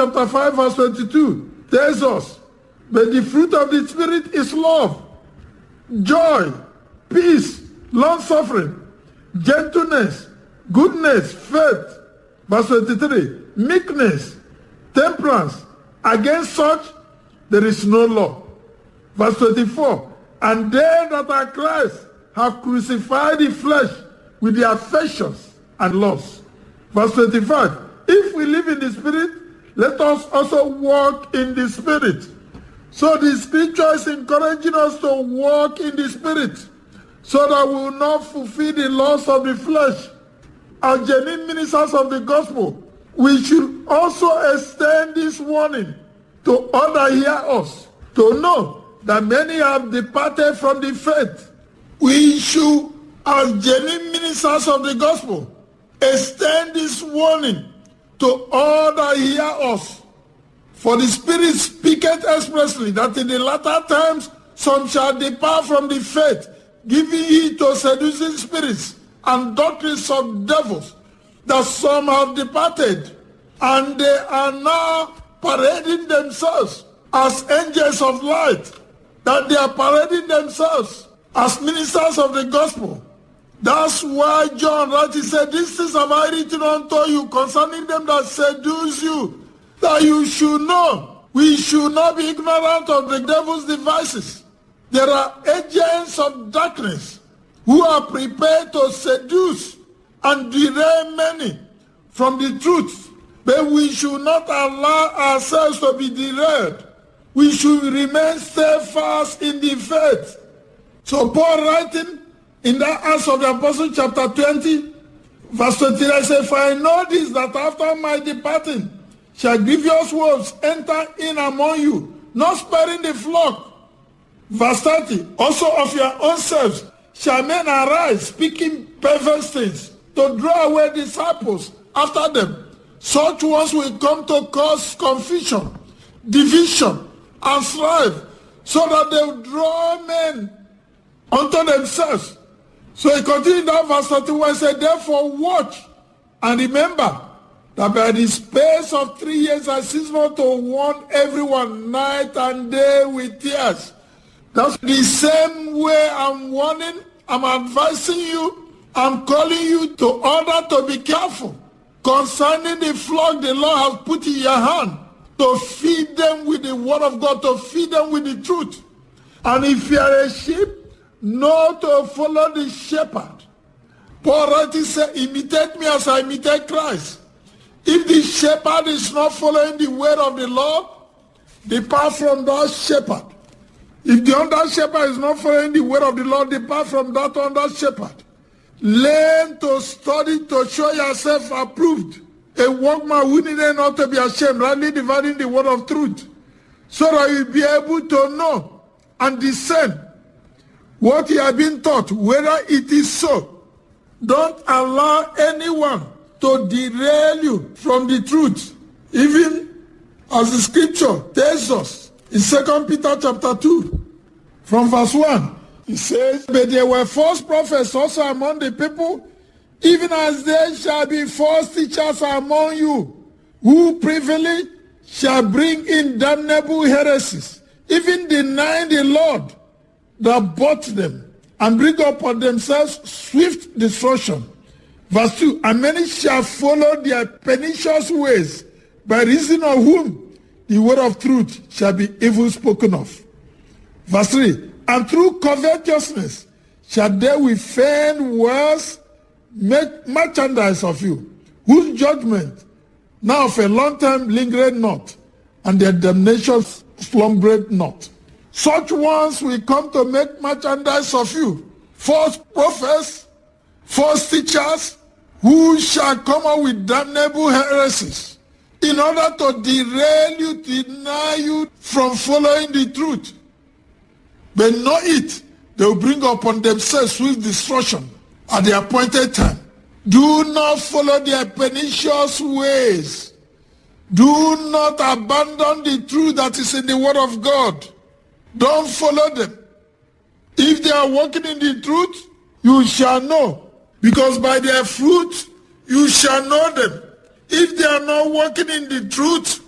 chapter 5 verse 22 tells us, but the fruit of the Spirit is love, joy, peace, long-suffering, gentleness, goodness, faith. Verse 23, meekness, temperance. Against such there is no law. Verse 24, and they that are Christ have crucified the flesh with the affections and lusts. Verse 25, if we live in the Spirit, let us also walk in the Spirit. So the scripture is encouraging us to walk in the Spirit so that we will not fulfill the lusts of the flesh. As genuine ministers of the gospel, we should also extend this warning to others hear us, to know that many have departed from the faith. We should, as genuine ministers of the gospel, extend this warning to all that hear us. For the Spirit speaketh expressly that in the latter times some shall depart from the faith, giving heed to seducing spirits and doctrines of devils, that some have departed, and they are now parading themselves as angels of light, that they are parading themselves as ministers of the gospel. That's why John rightly said, these things have I written unto you concerning them that seduce you, that you should know. We should not be ignorant of the devil's devices. There are agents of darkness who are prepared to seduce and derail many from the truth. But we should not allow ourselves to be derailed. We should remain steadfast in the faith. So Paul writing in that Acts of the Apostles chapter 20, verse 29 says, for I know this, that after my departing shall grievous wolves enter in among you, not sparing the flock. Verse 30, also of your own selves shall men arise, speaking perverse things, to draw away disciples after them. Such ones will come to cause confusion, division, and strife, so that they will draw men unto themselves. So he continued down verse 31 and said, therefore watch and remember that by the space of 3 years I cease not to warn everyone night and day with tears. That's the same way I'm warning, I'm advising you, I'm calling you to order to be careful concerning the flock the Lord has put in your hand, to feed them with the word of God, to feed them with the truth. And if you are a sheep, know to follow the shepherd. Paul rightly said, imitate me as I imitate Christ. If the shepherd is not following the word of the Lord, depart from that shepherd. If the under shepherd is not following the word of the Lord, depart from that under shepherd. Learn to study to show yourself approved, a workman who needed not to be ashamed, rightly dividing the word of truth, so that you'll be able to know and discern what you have been taught, whether it is so. Don't allow anyone to derail you from the truth, even as the scripture tells us in 2 Peter chapter 2, from verse 1. It says, but there were false prophets also among the people, even as there shall be false teachers among you, who privily shall bring in damnable heresies, even denying the Lord that bought them, and bring upon themselves swift destruction. Verse 2, and many shall follow their pernicious ways, by reason of whom the word of truth shall be evil spoken of. Verse 3, and through covetousness shall they with feigned words make merchandise of you, whose judgment now for a long time lingered not, and their damnation slumbered not. Such ones will come to make merchandise of you, false prophets, false teachers, who shall come out with damnable heresies, in order to derail you, to deny you from following the truth. But know it, they will bring upon themselves swift destruction at the appointed time. Do not follow their pernicious ways. Do not abandon the truth that is in the word of God. Don't follow them. If they are walking in the truth, you shall know, because by their fruit you shall know them. If they are not walking in the truth,